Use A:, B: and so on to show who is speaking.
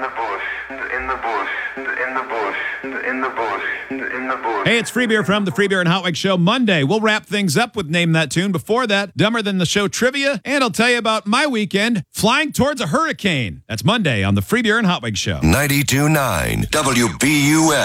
A: Hey, it's Free Beer from the Free Beer and Hot Wings Show. Monday, we'll wrap things up with Name That Tune. Before that, Dumber Than the Show trivia, and I'll tell you about my weekend flying towards a hurricane. That's Monday on the Free Beer and Hot Wings Show.
B: 92.9 WBUS.